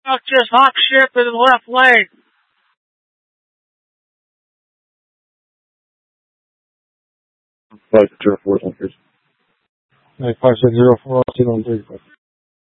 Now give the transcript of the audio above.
Truck just hop shift in the left lane. Flight 04, 9560 4, 2 on 35.